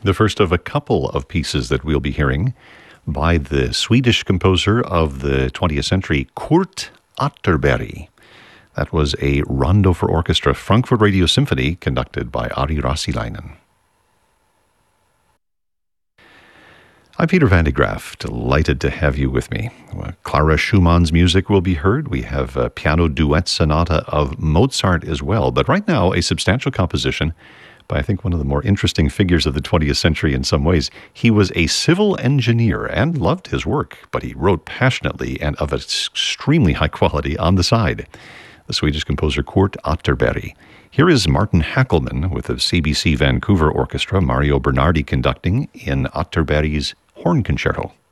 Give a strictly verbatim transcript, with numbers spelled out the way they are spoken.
The first of a couple of pieces that we'll be hearing by the Swedish composer of the twentieth century, Kurt Atterberg. That was a rondo for orchestra, Frankfurt Radio Symphony, conducted by Ari Rasilainen. I'm Peter Van de Graaff, delighted to have you with me. Clara Schumann's music will be heard. We have a piano duet sonata of Mozart as well. But right now, a substantial composition by I think one of the more interesting figures of the twentieth century in some ways. He was a civil engineer and loved his work, but he wrote passionately and of extremely high quality on the side. The Swedish composer Kurt Atterberg. Here is Martin Hackelman with the C B C Vancouver Orchestra, Mario Bernardi conducting in Atterberg's Horn Concerto.